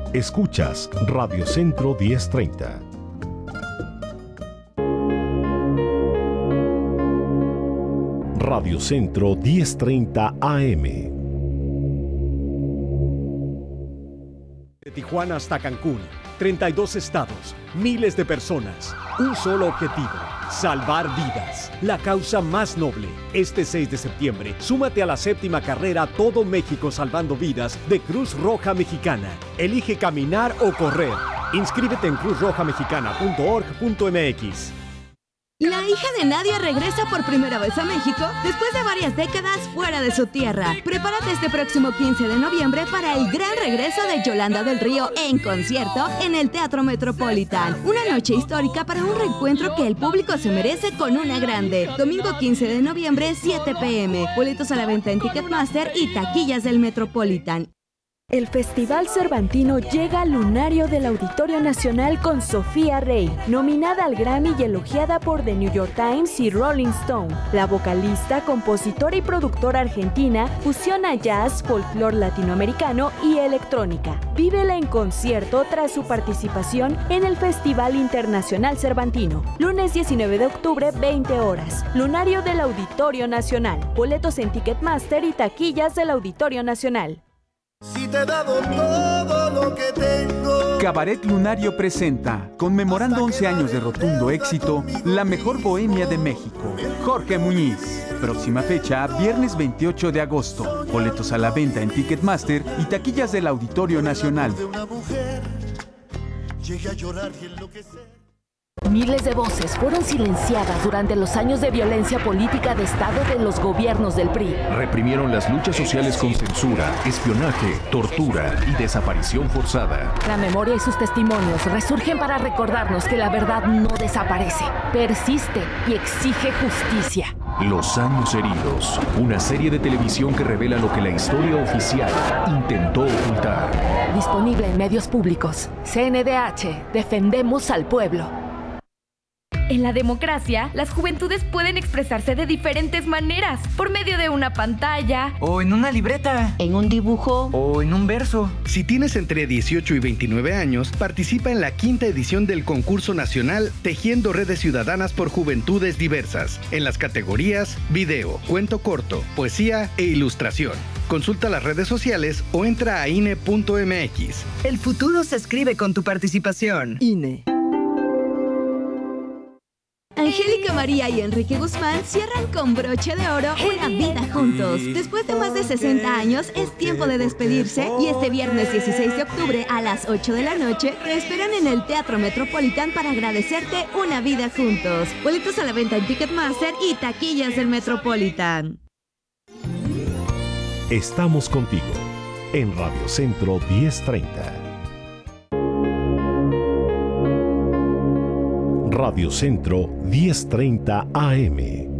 Escuchas Radio Centro 1030. Radio Centro 1030 AM. De Tijuana hasta Cancún, 32 estados, miles de personas, un solo objetivo: salvar vidas. La causa más noble. Este 6 de septiembre, súmate a la 7ª carrera Todo México Salvando Vidas de Cruz Roja Mexicana. Elige caminar o correr. Inscríbete en cruzrojamexicana.org.mx. La hija de Nadia regresa por primera vez a México después de varias décadas fuera de su tierra. Prepárate este próximo 15 de noviembre para el gran regreso de Yolanda del Río en concierto en el Teatro Metropolitan. Una noche histórica para un reencuentro que el público se merece con una grande. Domingo 15 de noviembre, 7 p.m. Boletos a la venta en Ticketmaster y taquillas del Metropolitan. El Festival Cervantino llega al lunario del Auditorio Nacional con Sofía Rey, nominada al Grammy y elogiada por The New York Times y Rolling Stone. La vocalista, compositora y productora argentina fusiona jazz, folclore latinoamericano y electrónica. Vívela en concierto tras su participación en el Festival Internacional Cervantino. Lunes 19 de octubre, 20 horas. Lunario del Auditorio Nacional. Boletos en Ticketmaster y taquillas del Auditorio Nacional. Si te he dado todo lo que tengo. Cabaret Lunario presenta, conmemorando 11 años de rotundo éxito, la mejor bohemia de México. Jorge Muñiz. Próxima fecha, viernes 28 de agosto. Boletos a la venta en Ticketmaster y taquillas del Auditorio Nacional. Miles de voces fueron silenciadas durante los años de violencia política de Estado de los gobiernos del PRI. Reprimieron las luchas sociales con censura, espionaje, tortura y desaparición forzada. La memoria y sus testimonios resurgen para recordarnos que la verdad no desaparece, persiste y exige justicia. Los años heridos, una serie de televisión que revela lo que la historia oficial intentó ocultar. Disponible en medios públicos. CNDH, defendemos al pueblo. En la democracia, las juventudes pueden expresarse de diferentes maneras, por medio de una pantalla, o en una libreta, en un dibujo, o en un verso. Si tienes entre 18 y 29 años, participa en la 5ª edición del concurso nacional Tejiendo Redes Ciudadanas por Juventudes Diversas, en las categorías video, cuento corto, poesía e ilustración. Consulta las redes sociales o entra a INE.mx. El futuro se escribe con tu participación. INE. Angélica María y Enrique Guzmán cierran con broche de oro una vida juntos. Después de más de 60 años, es tiempo de despedirse y este viernes 16 de octubre a las 8 de la noche te esperan en el Teatro Metropolitan para agradecerte una vida juntos. Boletos a la venta en Ticketmaster y taquillas del Metropolitan. Estamos contigo en Radio Centro 1030. Radio Centro 1030 AM.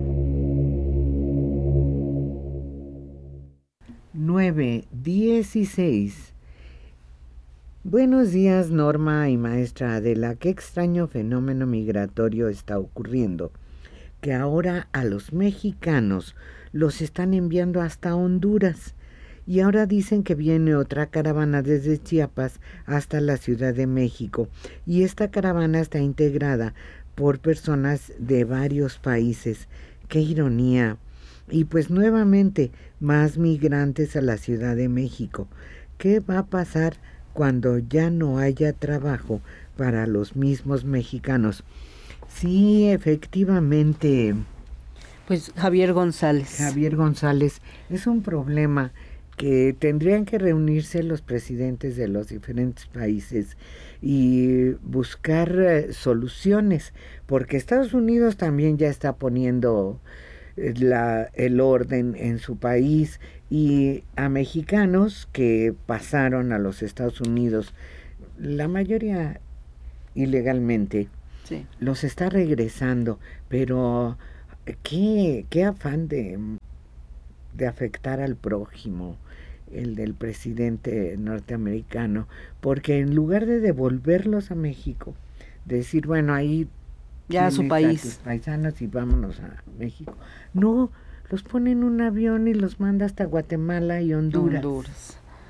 9:16. Buenos días, Norma y maestra Adela. Qué extraño fenómeno migratorio está ocurriendo, que ahora a los mexicanos los están enviando hasta Honduras. Y ahora dicen que viene otra caravana desde Chiapas hasta la Ciudad de México. Y esta caravana está integrada por personas de varios países. ¡Qué ironía! Y pues nuevamente más migrantes a la Ciudad de México. ¿Qué va a pasar cuando ya no haya trabajo para los mismos mexicanos? Sí, efectivamente. Pues Javier González, es un problema que tendrían que reunirse los presidentes de los diferentes países y buscar soluciones, porque Estados Unidos también ya está poniendo el orden en su país, y a mexicanos que pasaron a los Estados Unidos, la mayoría ilegalmente, sí, los está regresando, pero qué afán de afectar al prójimo el del presidente norteamericano, porque en lugar de devolverlos a México, decir, bueno, ahí ya a su país, a tus paisanos y vámonos a México, no, los pone en un avión y los manda hasta Guatemala y Honduras.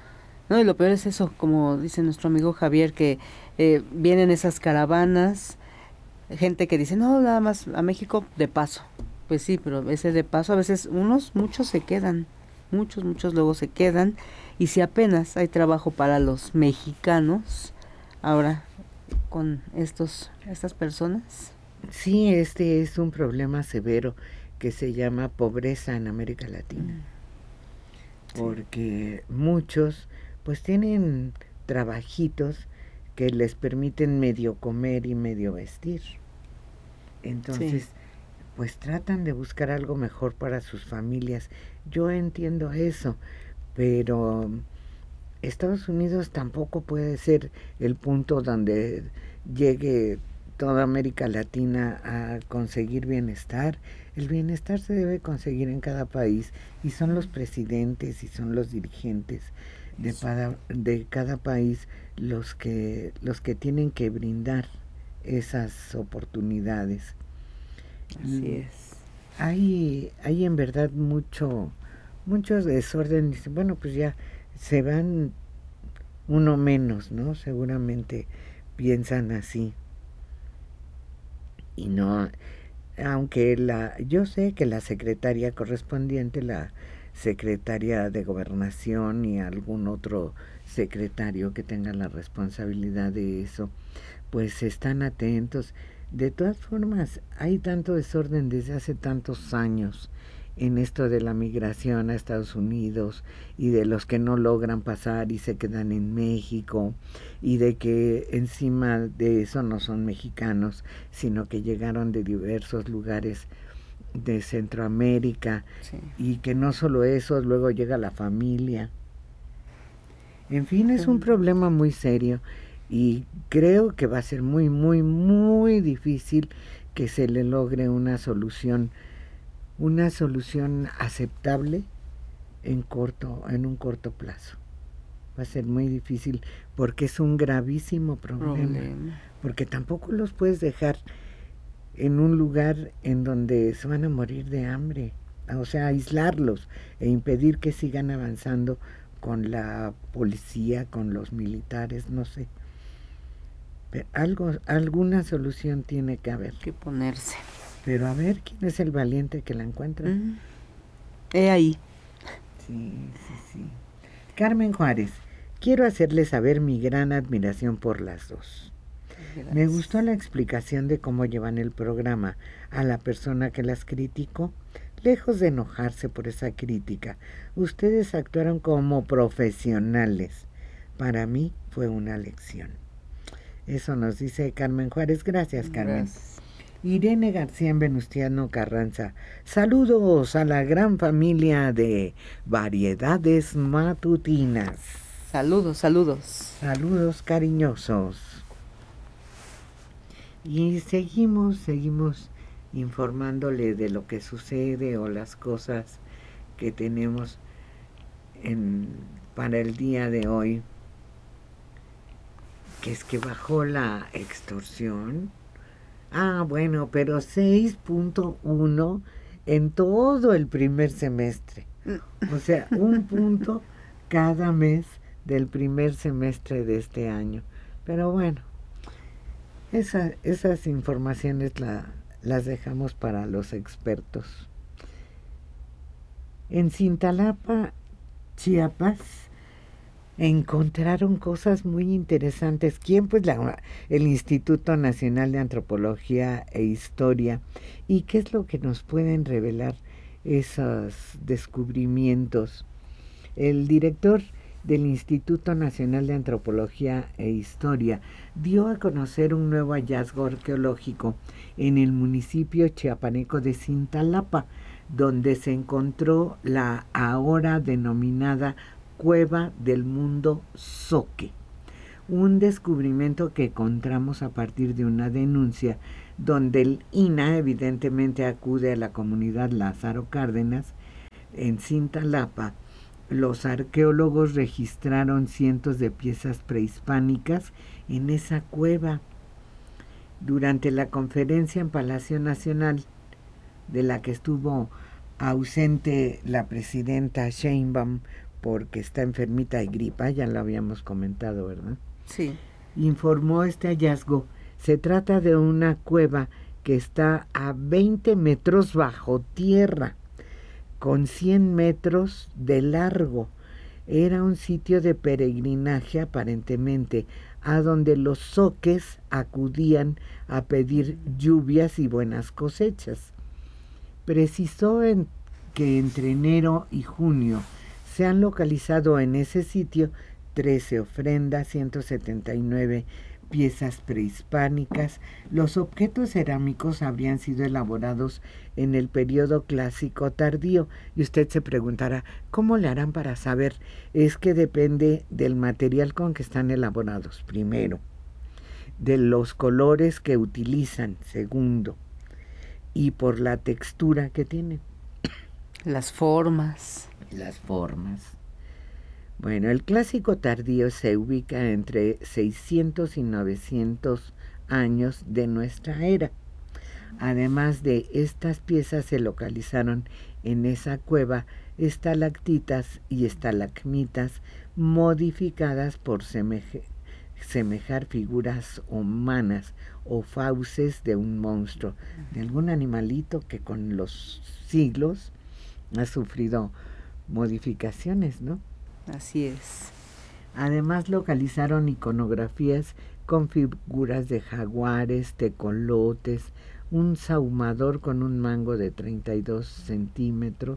No, y lo peor es eso, como dice nuestro amigo Javier, que vienen esas caravanas, gente que dice, no, nada más a México de paso. Pues sí, pero ese de paso a veces muchos se quedan, muchos luego se quedan, y si apenas hay trabajo para los mexicanos, ahora con estas personas. Sí, este es un problema severo que se llama pobreza en América Latina, porque muchos pues tienen trabajitos que les permiten medio comer y medio vestir. Entonces, pues tratan de buscar algo mejor para sus familias. Yo entiendo eso, pero Estados Unidos tampoco puede ser el punto donde llegue toda América Latina a conseguir bienestar. El bienestar se debe conseguir en cada país, y son los presidentes y son los dirigentes de cada país los que tienen que brindar esas oportunidades. Así es. Hay en verdad mucho desorden. Bueno, pues ya se van uno menos, ¿no? Seguramente piensan así. Y no, aunque yo sé que la secretaria correspondiente, la secretaria de Gobernación y algún otro secretario que tenga la responsabilidad de eso, pues están atentos. De todas formas, hay tanto desorden desde hace tantos años en esto de la migración a Estados Unidos, y de los que no logran pasar y se quedan en México, y de que encima de eso no son mexicanos, sino que llegaron de diversos lugares de Centroamérica, y que no solo eso, luego llega la familia. En fin, es un problema muy serio, y creo que va a ser muy, muy, muy difícil que se le logre una solución aceptable en un corto plazo. Va a ser muy difícil, porque es un gravísimo problema. Porque tampoco los puedes dejar en un lugar en donde se van a morir de hambre, o sea, aislarlos e impedir que sigan avanzando con la policía, con los militares, no sé. Pero alguna solución tiene que haber. Que ponerse. Pero a ver quién es el valiente que la encuentra. He ahí. Sí. Carmen Juárez, quiero hacerle saber mi gran admiración por las dos. Gracias. Me gustó la explicación de cómo llevan el programa. A la persona que las criticó, lejos de enojarse por esa crítica, ustedes actuaron como profesionales. Para mí fue una lección. Eso nos dice Carmen Juárez. Gracias, Carmen. Gracias. Irene García en Venustiano Carranza. Saludos a la gran familia de Variedades Matutinas. Saludos. Saludos cariñosos. Y seguimos informándole de lo que sucede o las cosas que tenemos para el día de hoy. Que es que bajó la extorsión. Bueno, pero 6.1 en todo el primer semestre. O sea, 1 punto cada mes del primer semestre de este año. Pero bueno, esas informaciones las dejamos para los expertos. En Cintalapa, Chiapas, encontraron cosas muy interesantes. ¿Quién? Pues el Instituto Nacional de Antropología e Historia. ¿Y qué es lo que nos pueden revelar esos descubrimientos? El director del Instituto Nacional de Antropología e Historia dio a conocer un nuevo hallazgo arqueológico en el municipio chiapaneco de Cintalapa, donde se encontró la ahora denominada Cueva del Mundo Zoque, un descubrimiento que encontramos a partir de una denuncia donde el INAH evidentemente acude a la comunidad Lázaro Cárdenas en Cintalapa. Los arqueólogos registraron cientos de piezas prehispánicas en esa cueva. Durante la conferencia en Palacio Nacional, de la que estuvo ausente la presidenta Sheinbaum porque está enfermita de gripa, ya lo habíamos comentado, ¿verdad? Sí. Informó este hallazgo. Se trata de una cueva que está a 20 metros bajo tierra, con 100 metros de largo. Era un sitio de peregrinaje aparentemente, a donde los zoques acudían a pedir lluvias y buenas cosechas. Precisó que entre enero y junio se han localizado en ese sitio 13 ofrendas, 179 piezas prehispánicas. Los objetos cerámicos habrían sido elaborados en el periodo clásico tardío. Y usted se preguntará, ¿cómo le harán para saber? Es que depende del material con que están elaborados, primero, de los colores que utilizan, segundo, y por la textura que tienen. Las formas. Bueno, el clásico tardío se ubica entre 600 y 900 años de nuestra era. Además de estas piezas se localizaron en esa cueva estalactitas y estalagmitas modificadas por semejar figuras humanas o fauces de un monstruo, de algún animalito que con los siglos ha sufrido modificaciones, ¿no? Así es. Además localizaron iconografías con figuras de jaguares, tecolotes, un sahumador con un mango de 32 centímetros.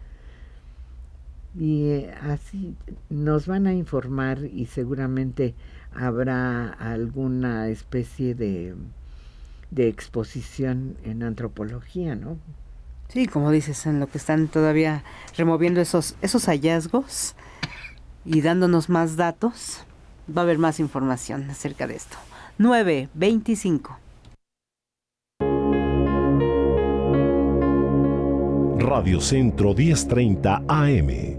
Y así nos van a informar y seguramente habrá alguna especie de exposición en antropología, ¿no? Sí, como dices, en lo que están todavía removiendo esos hallazgos y dándonos más datos, va a haber más información acerca de esto. 9:25. Radio Centro 1030 AM.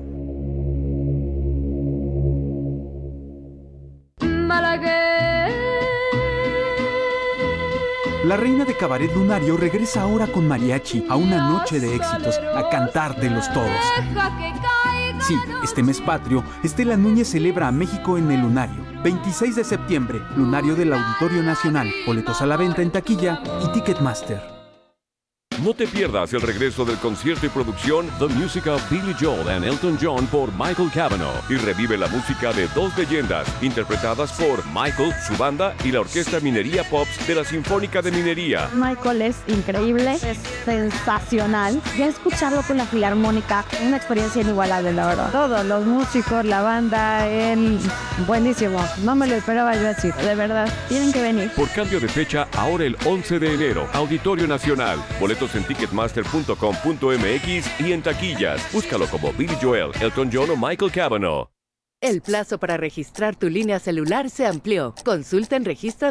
La reina de Cabaret Lunario regresa ahora con mariachi a una noche de éxitos, a cantártelos todos. Sí, este mes patrio, Estela Núñez celebra a México en el Lunario. 26 de septiembre, Lunario del Auditorio Nacional. Boletos a la venta en taquilla y Ticketmaster. No te pierdas el regreso del concierto y producción The Music of Billy Joel and Elton John por Michael Cavanaugh y revive la música de dos leyendas interpretadas por Michael, su banda y la Orquesta Minería Pops de la Sinfónica de Minería. Michael es increíble, es sensacional. Ya escucharlo con la Filarmónica, una experiencia inigualable, la verdad. Todos los músicos, la banda, él, buenísimo. No me lo esperaba yo así, de verdad. Tienen que venir. Por cambio de fecha, ahora el 11 de enero, Auditorio Nacional. Boletos en ticketmaster.com.mx y en taquillas. Búscalo como Billy Joel, Elton John o Michael Cavanaugh. El plazo para registrar tu línea celular se amplió. Consulta en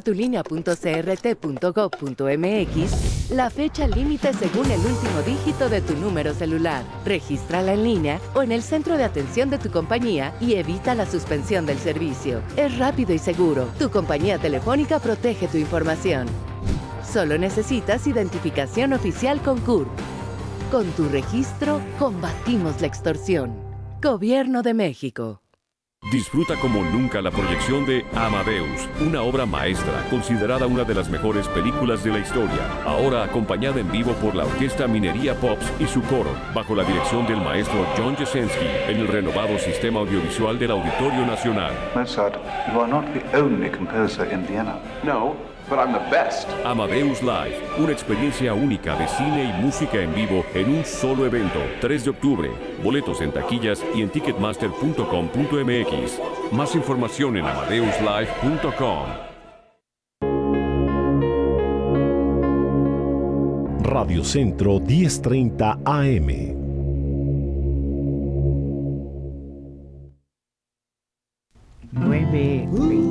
registratulinea.crt.gov.mx la fecha límite según el último dígito de tu número celular. Regístrala en línea o en el centro de atención de tu compañía y evita la suspensión del servicio. Es rápido y seguro. Tu compañía telefónica protege tu información. Solo necesitas identificación oficial con CURP. Con tu registro, combatimos la extorsión. Gobierno de México. Disfruta como nunca la proyección de Amadeus, una obra maestra considerada una de las mejores películas de la historia. Ahora acompañada en vivo por la Orquesta Minería Pops y su coro, bajo la dirección del maestro John Jasenski, en el renovado sistema audiovisual del Auditorio Nacional. Mozart, you are not the only composer in Vienna. No, but I'm the best. Amadeus Live, una experiencia única de cine y música en vivo en un solo evento. 3 de octubre. Boletos en taquillas y en ticketmaster.com.mx. Más información en amadeuslive.com. Radio Centro 1030 AM. Nueve